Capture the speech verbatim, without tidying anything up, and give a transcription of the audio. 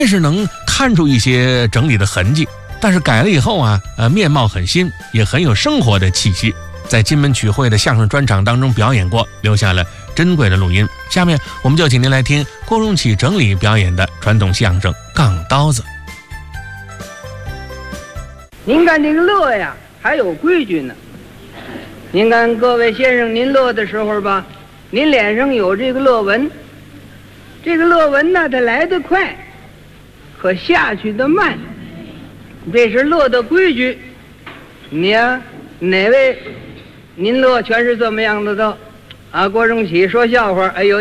是能看出一些整理的痕迹，但是改了以后啊，呃，面貌很新，也很有生活的气息。在金门曲汇的相声专场当中表演过，留下了珍贵的录音。下面我们就请您来听郭荣启整理表演的传统相声《杠刀子》。 您看这个乐呀，还有规矩呢。您看各位先生，您乐的时候吧，您脸上有这个乐纹，这个乐纹呢，它来得快，可下去的慢，这是乐的规矩。你呀，哪位您乐全是这么样的都啊？郭荣启说笑话，哎呦。